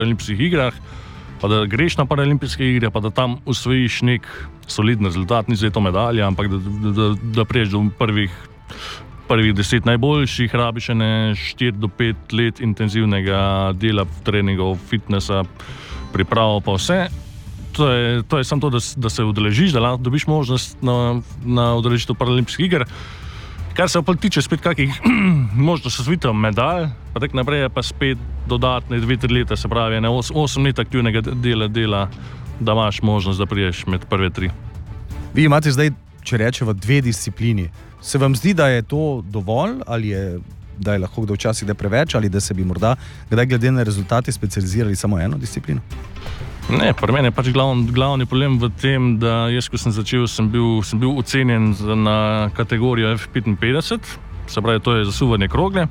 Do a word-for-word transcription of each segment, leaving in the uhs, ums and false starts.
paraolimpijskih igrah, pa da greš na paraolimpijske igre, pa da tam osvojiš nek solidni rezultat, ni zdaj to medalja, ampak da, da, da, da priješ do prvih, prvih deset najboljših, rabiš ene štiri do pet let intenzivnega dela, treningov, fitnessa, pripravo pa vse. To je, to je samo to, da, da se udeležiš, da dobiš možnost na, na udeležitev paraolimpijskih iger. Kar se pa tiče spet kakih možnosti osvojitev medalj, pa tak naprej je pa spet dodatne dve, tri leta, se pravi, ne os, osem let aktivnega dela, dela, da imaš možnost, da priješ med prve tri. Vi imate zdaj, če rečeva, dve disciplini. Se vam zdi, da je to dovolj, ali je, da je lahko kdo včasih da preveč, ali da se bi morda kdaj glede na rezultate specializirali samo eno disciplino? Ne, pri meni je pač glavni, glavni problem v tem, da jaz, ko sem začel, sem bil, sem bil ocenjen na kategorijo F petinpetdeset, se pravi, to je zasuvanje krogle.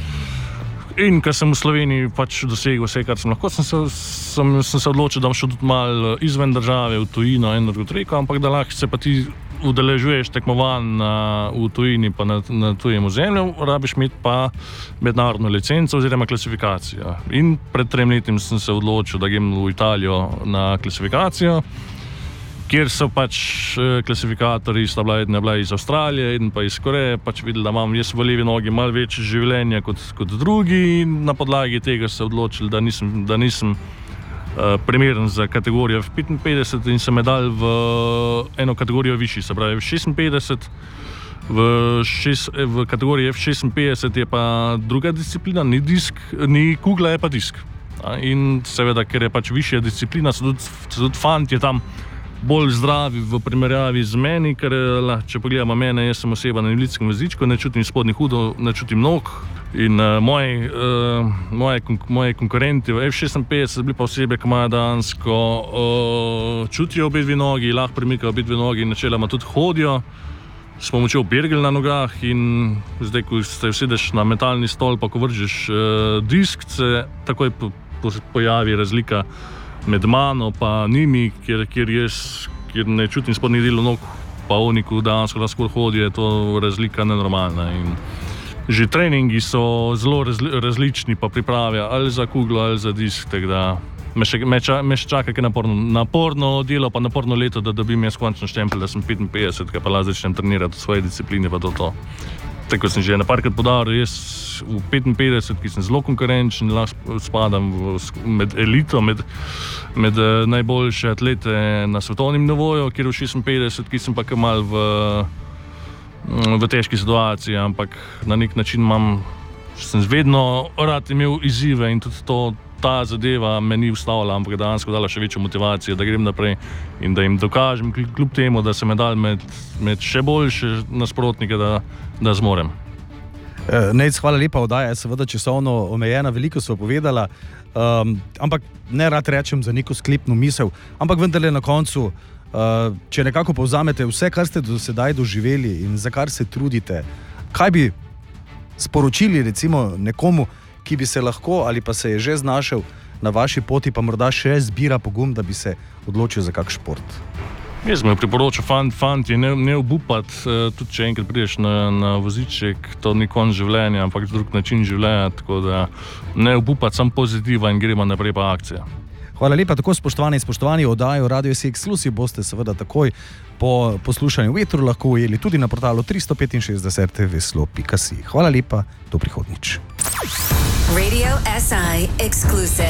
In ko sem v Sloveniji pač dosegel vse, kar sem lahko, sem se, sem, sem se odločil, da bom šel tudi malo izven države, v tujino, eno drugo treko, ampak da lahko se pa ti udeležuješ tekmovanj v tujini pa na, na tujem ozemlju, rabiš imeti pa mednarodno licenco oziroma klasifikacijo. In pred trem letim sem se odločil, da grem v Italijo na klasifikacijo, kjer so pač klasifikatorji, sta bila jedna bila iz Avstralije, eden pa iz Koreje, pač videli, da imam jaz v levi nogi malo večje življenja kot, kot drugi, in na podlagi tega se odločili, da nisem, da nisem primeren za kategorijo F petinpetdeset in se me dal v eno kategorijo višji, se pravi F šestinpetdeset. V, šest, v kategoriji F šestinpetdeset je pa druga disciplina, ni disk, ni kugla, je pa disk. In seveda, ker je pač višja disciplina, so tudi, so tudi fantje tam bolj zdravi v primerjavi z meni, ker če pogledamo mene, jaz sem oseba na invalidskem vozičku, ne čutim spodnjih udov, ne čutim nog. In uh, moji, uh, moje, moje konkurenti v F šestinpetdeset bili pa osebe, ki imajo dejansko uh, čutijo obe dve nogi, lahko premikajo obe dve nogi in načeloma tudi hodijo s pomočjo bergel na nogah. In zdaj, ko se usedeš na metalni stol, pa ko vržeš uh, disk, se takoj po, po, pojavi razlika med mano pa njimi, kjer, kjer jaz kjer ne čutim spodnjih delov nog, pa oni, ko dejansko lahko hodijo, je to razlika nenormalna. In že treningi so zelo razli, različni, pa pripravlja ali za kuglo, ali za disk, tako da me še, me ča, me še čaka kaj naporno, naporno delo, pa naporno leto, da dobim jaz končno štempelj, da sem petinpetdeset, kaj pa lahko začnem trenirati v svoji disciplini, pa to to. Tako sem že naparkrat podaril, jaz v petinpetdeset, ki sem zelo konkurenčen, lahko spadam v, med elito, med, med najboljše atlete na svetovnem nivoju, kjer v šestinpetdeset, ki sem pa mal v v težki situaciji, ampak na nek način imam, sem vedno rad imel izzive in tudi to, ta zadeva me ni ustavila, ampak je dejansko dala še večjo motivacijo, da grem naprej in da jim dokažem, kljub temu, da se me dal med, med še boljše nasprotnike, da, da zmorem. Nejc, hvala lepa, oddaja je seveda časovno omejena, veliko so povedala, um, ampak ne rad rečem za neko sklepno misel, ampak vendarle na koncu, Uh, če nekako povzamete vse, kar ste do sedaj doživeli in za kar se trudite, kaj bi sporočili recimo nekomu, ki bi se lahko ali pa se je že znašel na vaši poti, pa morda še zbira pogum, da bi se odločil za kak šport? Jaz mi priporočam fant, fanti, ne, ne obupati, tudi če enkrat prideš na, na voziček, to ni konc življenja, ampak drug način življenja, tako da ne obupati, sam pozitiva in gremo naprej pa akcija. Hvala lepa, tako spoštovani in spoštovani, oddajo Radio S Exclusive boste seveda takoj po poslušanju v etru lahko ujeli tudi na portalu tristo petinšestdeset veslo pika si. Hvala lepa, do prihodnjič. Radio S I Exclusive.